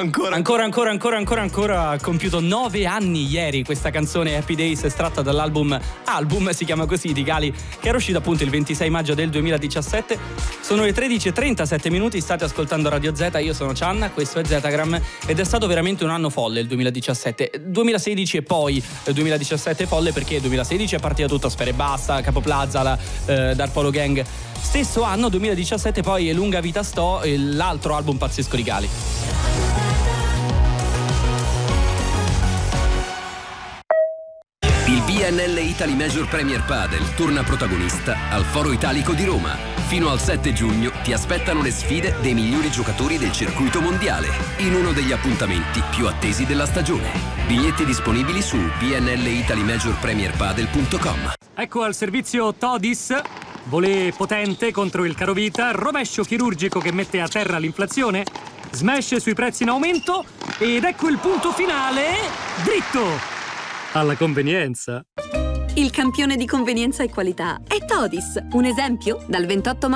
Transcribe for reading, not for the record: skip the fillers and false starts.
Ancora. Ha compiuto 9 anni ieri questa canzone Happy Days, estratta dall'album si chiama così, di Gali, che era uscito appunto il 26 maggio del 2017. Sono le 13:37, state ascoltando Radio Z, io sono Cianna, questo è Zetagram ed è stato veramente un anno folle il 2017. 2016 e poi 2017 folle perché 2016 è partita tutta Sfera Ebbasta, Capo Plaza, Dark Polo Gang. Stesso anno 2017 poi è Lunga Vita Sto, l'altro album pazzesco di Gali. Il BNL Italy Major Premier Padel torna protagonista al Foro Italico di Roma. Fino al 7 giugno ti aspettano le sfide dei migliori giocatori del circuito mondiale in uno degli appuntamenti più attesi della stagione. Biglietti disponibili su bnlitalimajorpremierpadel.com. Ecco al servizio Todis. Volée potente contro il carovita, rovescio chirurgico che mette a terra l'inflazione, smash sui prezzi in aumento ed ecco il punto finale, dritto! Alla convenienza. Il campione di convenienza e qualità è Todis. Un esempio? Dal 28